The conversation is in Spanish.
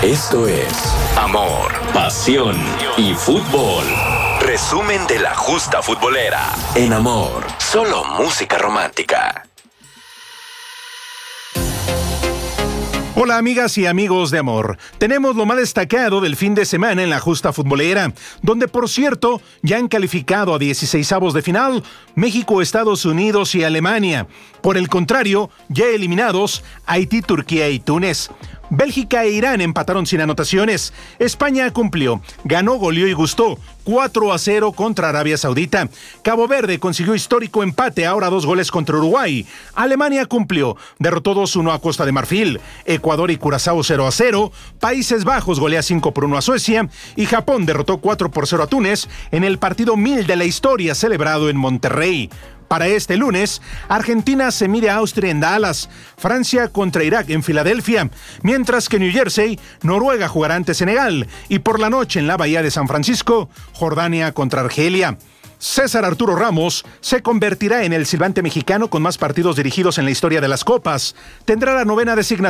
Esto es Amor, Pasión y Fútbol. Resumen de la justa futbolera. En Amor, solo música romántica. Hola amigas y amigos de Amor. Tenemos lo más destacado del fin de semana en la justa futbolera, donde por cierto ya han calificado a 16avos de final México, Estados Unidos y Alemania. Por el contrario, ya eliminados Haití, Turquía y Túnez. Bélgica e Irán empataron sin anotaciones. España cumplió, ganó, goleó y gustó 4-0 contra Arabia Saudita. Cabo Verde consiguió histórico empate, ahora 2 goles contra Uruguay. Alemania cumplió, derrotó 2-1 a Costa de Marfil. Ecuador y Curazao 0-0. Países Bajos golea 5-1 a Suecia. Y Japón derrotó 4-0 a Túnez en el partido 1000 de la historia celebrado en Monterrey. Para este lunes, Argentina se mide a Austria en Dallas, Francia contra Irak en Filadelfia, mientras que New Jersey, Noruega jugará ante Senegal y por la noche en la Bahía de San Francisco, Jordania contra Argelia. César Arturo Ramos se convertirá en el silbante mexicano con más partidos dirigidos en la historia de las copas. Tendrá la 9ª designación